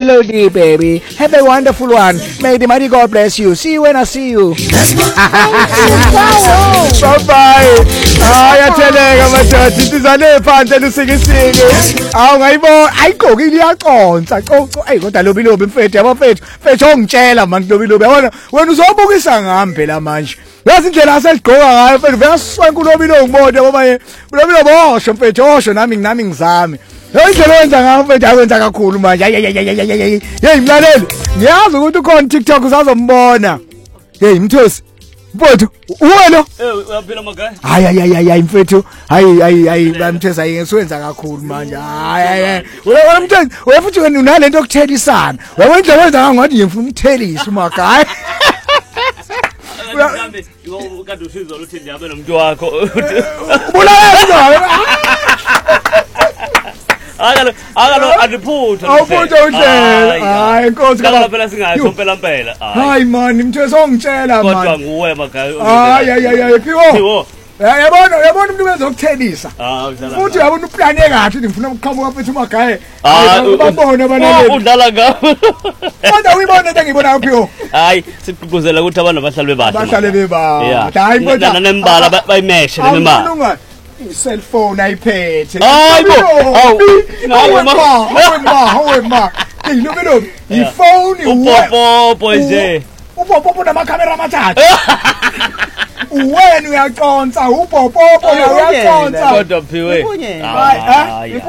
Lodi, baby. Have a wonderful one. May the mighty God bless you. See you when I see you. Bye-bye. Ayatheleka madoda. Sizane phandle usikisiki. Awungayibo ayigqokile iyaconsa. Coco. Ey kodwa lobilobi mfethu yabafethu. Mfethu ongitshela manje lobilobi. Yabona wena uzobukisa ngami phela manje. Yazi indlela aseligqoka ngayo mfethu. Uyaswenka ulobilobi ngibode ngoba lobilobi osho mfethu osho nami ngizami. Indlela wenza ngayo mfethu akwenza kakhulu manje. Hey mlaleli. Ngiyazi ukuthi ukhona TikTok usazombona. Hey Mthosi. Mfowethu, uwena? Uyaphila magaya? Hayi mfethu. Hayi bamthesa ngiyenza kakhulu manje. Hayi. Wena Mthosi, wena futhi wena unalento yokuthelisana. Wena indlela wenza ngathi ngifuna umthelisa magaya. Mhlambe ukade usizo luthi ndiyabe nomuntu wakho. Ubulala Akalo adiphutha. Awuphutha uhlelo. Hayi inkosi ngala phela singayo phela. Hayi man, Mthosi ongitshela man. Kodwa nguwe magaya. Hayi phiwo. Yabona umuntu bezokuthelisa. Futhi yabona uplane kahle ngifuna ukuqhamuka mfethu magaya. Babona abanaleli. Udlala ngawo. Kodwa uyibona into engiyibona phiwo. Hayi siqhubuzela ukuthi abantu abahlali bebahle. Bahlale bebahle. Hayi kodwa nembala bayimeshe nemali. Cellphone ayiphethe. Hayibo. Hawu. Look iphone upopo nje. Upopo namakhamera amathathu. Wena uyaconsa upopo uyaconsa. Kodwa phiwe. Hayi.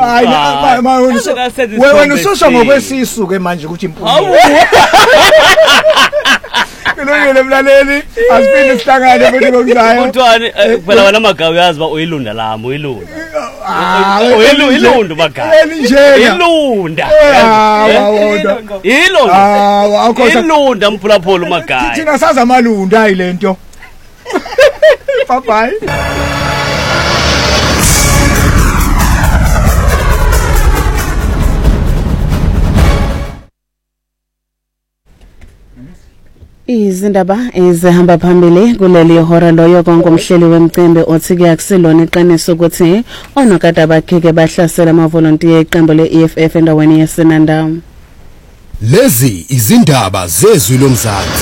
Wena ususho ngokwesisu ke manje ukuthi impunzi. Kulungile mlaleli asiphinde sihlangane futhi ngokuzayo Mthwane phela wena magaba uyazi ba uyilunda lami uyilunda uyilunda magaba ilunda ilunda mphulaphula magaba thina saza amalunda ayilento bye Izindaba ezihamba phambili kuleli hora loyo kongomhleli wemcimbi othi kuyakusilona iqiniso ukuthi onokade abakheke bahlasela amavolontiya eqembu le-EFF endaweni yaseNanda. Lezi izindaba zezwi lomzansi.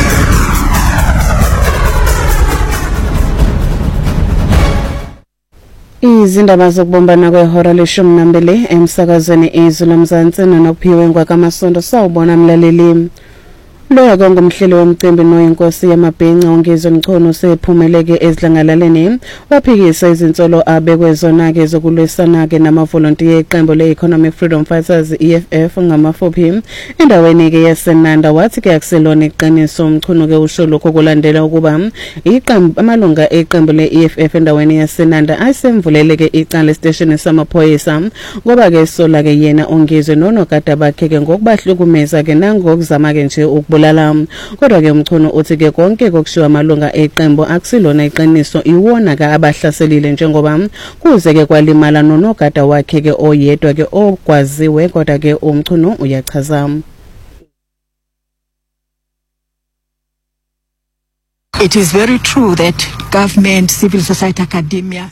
Izindaba zokubombana kwehora le-12 emsakazweni izwi lomzansi nonokuphiwe ngwakamasondo sawubona mlaleli. Loya ngomhleli womcimbi noyinkosi yamabhenca ongezwe Mchunu sephumeleke ezidlangalaleni waphikisa izinsolo abekwezona ke zokulwisana ke namavolontiya eqembu le-Economic Freedom Fighters EFF ngamafuphi endaweni ke yaseNanda wathi ke akuselona iqiniso Mchunu ke usho lokho kulandela ukuba iqembu amalunga eqembu le-EFF endaweni yaseNanda ayisemvulele ke icala station samaphoyisa ngoba ke sola ke yena ongezwe nonokade bakhe ke ngokubahlukumeza ke nangokuzama ke nje kodwa ke Mchunu uthi ke konke kokushiwa amalunga eqembu akusilona iqiniso iwona ka abahlaselile njengoba kuze ke kwalimala nonogada wakhe ke oyedwa ke ogwaziwe kodwa ke uMchunu uyachaza. It is very true that government, civil society, academia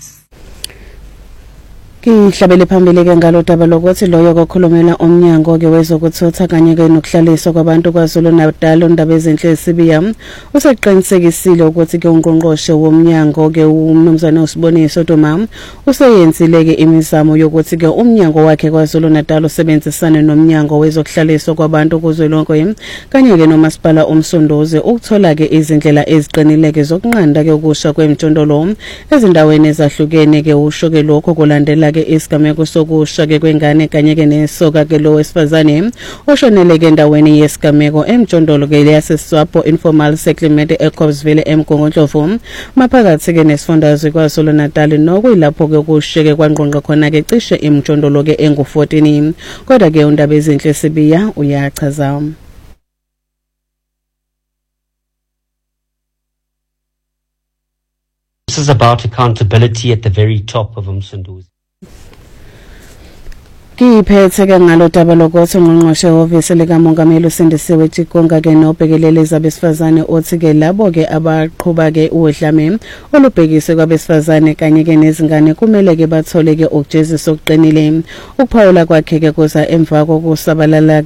Ihlabele phambili ke ngalodaba lokuthi loyo kokhulumela umnyango ke wezokuthutha kanye ke nokuhlaliswa kwabantu kwaZulu Natal undaba ezinhle esibiya useqinisekisile ukuthi ke ungqongqoshe womnyango ke uMnumzana uSiboniso Duma useyenzile ke imizamo yokuthi ke umnyango wakhe kwaZulu Natal usebenzisane nomnyango wezokuhlaliswa kwabantu kuzwelonke kanye ke nomasipala umsunduze ukuthola ke izindlela eziqinileke zokunqanda ke ukusha kwemjondolo ezindaweni ezahlukene ke usho ke lokho kulandela isigameko sokusha ke kwengane kanye ke nesoka ke lo wesifazane oshonele ke endaweni yesigameko emjondolo ke yaseswapo informal settlement eCobsville eMgongondlovu maphakathi ke nesifundazwe kwaZulu Natal nokuyilapho ke kusheke kwangqonqa khona ke cishe emjondolo ke engu14 kodwa ke undaba ezinhle sibiya uyachaza. This is about accountability at the very top of Umsunduzi. Kiphethe ke ngalodaba lokuthi ungqongqoshe ofisi likamongameli uSindisiwe Tikonga ke nobhekelele zabesifazane othi ke labo ke abaqhubha ke udlame olubhekise kwabesifazane kanye ke nezingane kumele ke bathole ke ukujezisa okuqinile ukuphawula kwakhe ke kuza emva kokusabalala